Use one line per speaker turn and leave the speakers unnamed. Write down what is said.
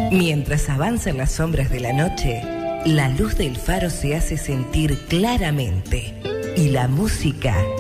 Mientras avanzan las sombras de la noche, la luz del faro se hace sentir claramente y la música